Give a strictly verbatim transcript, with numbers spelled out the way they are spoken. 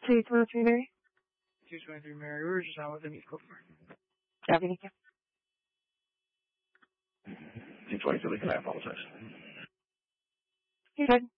two twenty-three Mary. two twenty-three Mary. We were just on with him. You go for it. Okay, thank you. two twenty-three, can I apologize? You're good.